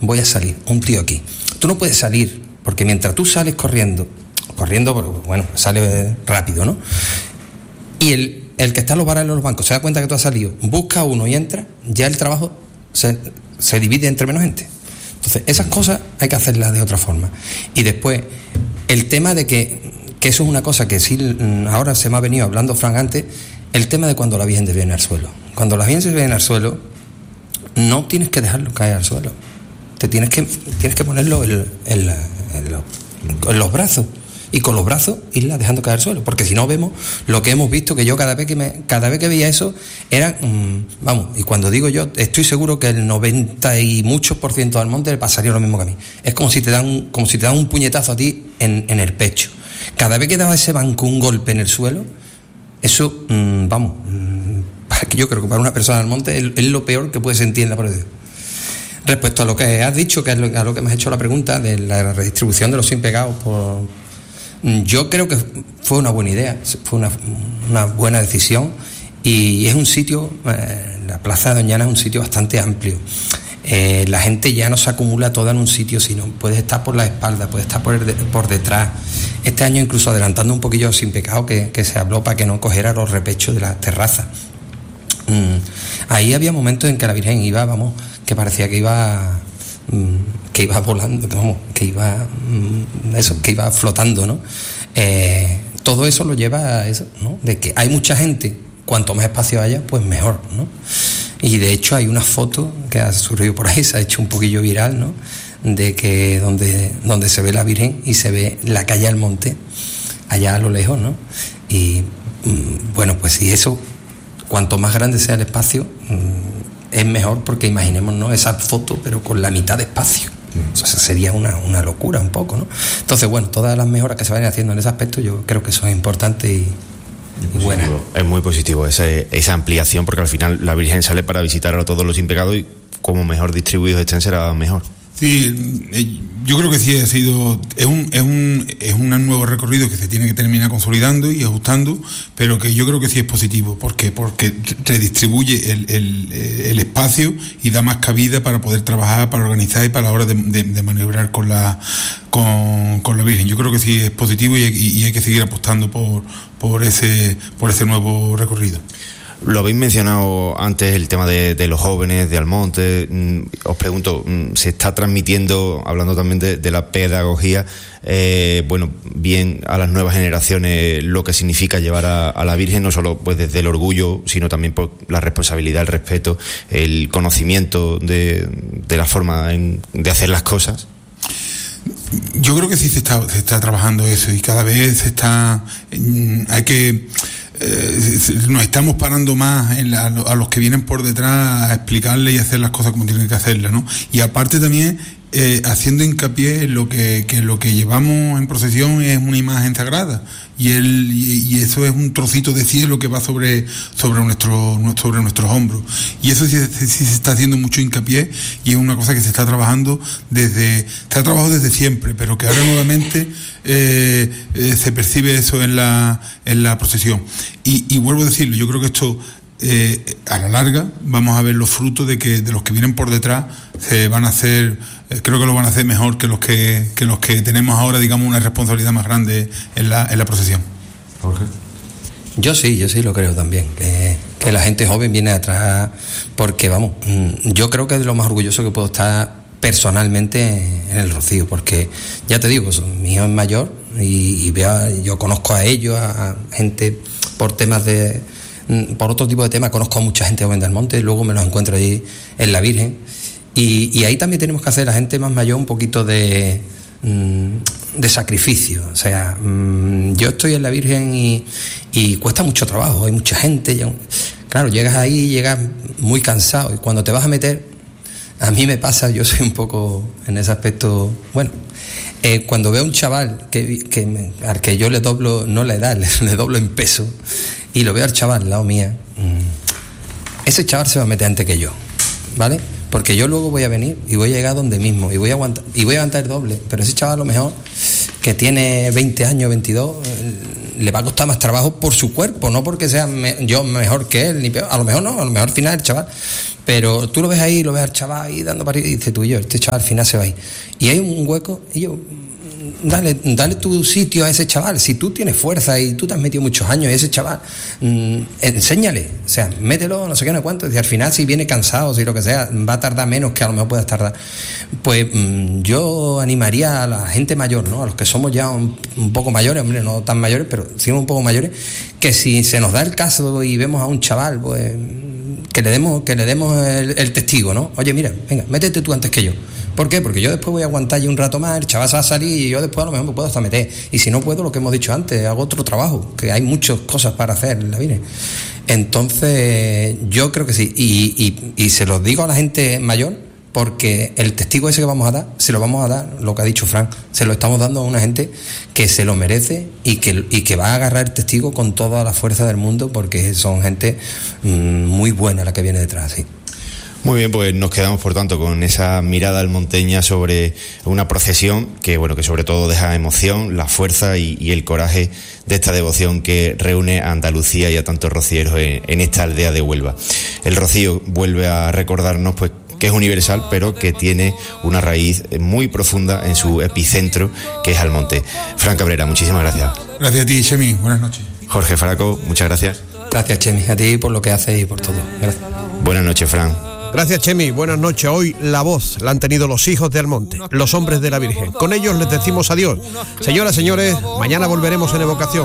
voy a salir, un tío aquí. Tú no puedes salir, porque mientras tú sales corriendo, bueno, sale rápido, ¿no? Y el que está en los bares de los bancos se da cuenta que tú has salido, busca uno y entra, ya el trabajo se divide entre menos gente. Entonces, esas cosas hay que hacerlas de otra forma. Y después, el tema de que eso es una cosa que sí, ahora se me ha venido hablando Fran antes, el tema de cuando la Virgen se viene al suelo. Cuando la Virgen se viene al suelo, no tienes que dejarlo caer al suelo. Tienes que ponerlo en los brazos. Y con los brazos irla dejando caer al suelo, porque si no vemos lo que hemos visto, que yo cada vez que veía eso era y cuando digo yo, estoy seguro que el 90 y muchos % del monte le pasaría lo mismo que a mí. Es como si te dan un puñetazo a ti en el pecho. Cada vez que daba ese banco un golpe en el suelo, eso yo creo que para una persona del monte es lo peor que puede sentir en la prueba. Respecto a lo que has dicho, que es a lo que me has hecho la pregunta de la redistribución de los sin pegados yo creo que fue una buena idea, fue una buena decisión, y es un sitio, la Plaza de Doñana es un sitio bastante amplio. La gente ya no se acumula toda en un sitio, sino puedes estar por la espalda, puedes estar por detrás. Este año incluso adelantando un poquillo Sin Pecado, que se habló para que no cogiera los repechos de las terrazas. Ahí había momentos en que la Virgen iba, que parecía que iba volando, que iba flotando, ¿no? Todo eso lo lleva a eso, ¿no? De que hay mucha gente, cuanto más espacio haya, pues mejor, ¿no? Y de hecho hay una foto que ha surgido por ahí, se ha hecho un poquillo viral, ¿no? De que donde se ve la Virgen y se ve la calle del monte, allá a lo lejos, ¿no? Y bueno, pues si eso, cuanto más grande sea el espacio, es mejor, porque imaginémonos esa foto pero con la mitad de espacio. O sea, sería una locura un poco, ¿no? Entonces, bueno, todas las mejoras que se vayan haciendo en ese aspecto, yo creo que eso es importante y buena. Es muy positivo esa ampliación, porque al final la Virgen sale para visitar a todos los sin pecado, y como mejor distribuidos estén será mejor. Sí, yo creo que sí es un nuevo recorrido que se tiene que terminar consolidando y ajustando, pero que yo creo que sí es positivo, porque redistribuye el espacio y da más cabida para poder trabajar, para organizar y para la hora de maniobrar con la Virgen. Yo creo que sí es positivo y hay que seguir apostando por ese nuevo recorrido. Lo habéis mencionado antes, el tema de los jóvenes, de Almonte. Os pregunto, ¿se está transmitiendo, hablando también de la pedagogía, bien a las nuevas generaciones lo que significa llevar a la Virgen, no solo pues desde el orgullo, sino también por la responsabilidad, el respeto, el conocimiento de la forma de hacer las cosas? Yo creo que sí se está trabajando eso, y cada vez nos estamos parando más a los que vienen por detrás a explicarle y hacer las cosas como tienen que hacerlas, ¿no? Y aparte también haciendo hincapié en lo que llevamos en procesión es una imagen sagrada, y eso es un trocito de cielo que va sobre nuestros hombros, y eso sí se está haciendo mucho hincapié, y es una cosa que se está trabajando se ha trabajado desde siempre, pero que ahora nuevamente se percibe eso en la procesión, y vuelvo a decirlo, yo creo que esto a la larga vamos a ver los frutos de los que vienen por detrás. Se van a hacer, creo que lo van a hacer mejor que los que tenemos ahora, digamos, una responsabilidad más grande en la procesión. Jorge. Yo sí lo creo también, que la gente joven viene atrás, porque yo creo que es de lo más orgulloso que puedo estar personalmente en el Rocío, porque ya te digo, mi hijo es mayor y yo conozco a ellos, a gente por otro tipo de temas, conozco a mucha gente joven del monte, luego me los encuentro allí en la Virgen, y ahí también tenemos que hacer, la gente más mayor, un poquito de sacrificio. O sea, yo estoy en la Virgen y cuesta mucho trabajo, hay mucha gente, claro, llegas ahí, llegas muy cansado, y cuando te vas a meter, a mí me pasa, yo soy un poco en ese aspecto, cuando veo a un chaval al que yo le doblo, no la edad, le doblo en peso, y lo veo al chaval al lado mía, ese chaval se va a meter antes que yo, ¿vale? Porque yo luego voy a venir y voy a llegar donde mismo y voy a aguantar el doble, pero ese chaval a lo mejor que tiene 20 años, 22, le va a costar más trabajo por su cuerpo, no porque sea yo mejor que él, ni peor, a lo mejor no, a lo mejor al final el chaval Pero tú lo ves ahí, lo ves al chaval ahí dando para y dices tú, yo, este chaval al final se va a ir. Y hay un hueco y yo... Dale tu sitio a ese chaval. Si tú tienes fuerza y tú te has metido muchos años y ese chaval, enséñale, o sea, mételo, no sé qué, no sé cuánto. Y al final, si viene cansado, si lo que sea, va a tardar menos que a lo mejor puedas tardar. Pues yo animaría a la gente mayor, ¿no? A los que somos ya un poco mayores, hombre, no tan mayores, pero sí un poco mayores, que si se nos da el caso y vemos a un chaval, pues que le demos el testigo, ¿no? Oye, mira, venga, métete tú antes que yo. ¿Por qué? Porque yo después voy a aguantar ya un rato más, el chaval se va a salir y yo después a lo mejor me puedo hasta meter. Y si no puedo, lo que hemos dicho antes, hago otro trabajo, que hay muchas cosas para hacer en la vida. Entonces, yo creo que sí. Y se lo digo a la gente mayor, porque el testigo ese que vamos a dar, se lo vamos a dar, lo que ha dicho Fran, se lo estamos dando a una gente que se lo merece y que va a agarrar el testigo con toda la fuerza del mundo, porque son gente muy buena la que viene detrás, sí. Muy bien, pues nos quedamos por tanto con esa mirada almonteña sobre una procesión que sobre todo deja emoción, la fuerza y el coraje de esta devoción que reúne a Andalucía y a tantos rocieros en esta aldea de Huelva. El rocío vuelve a recordarnos pues que es universal, pero que tiene una raíz muy profunda en su epicentro, que es Almonte. Fran Cabrera, muchísimas gracias. Gracias a ti, Chemi, buenas noches. Jorge Faraco, muchas gracias. Gracias, Chemi, a ti por lo que haces y por todo. Gracias. Buenas noches, Fran. Gracias, Chemi. Buenas noches. Hoy la voz la han tenido los hijos de Almonte, los hombres de la Virgen. Con ellos les decimos adiós. Señoras, señores, mañana volveremos en Evocación.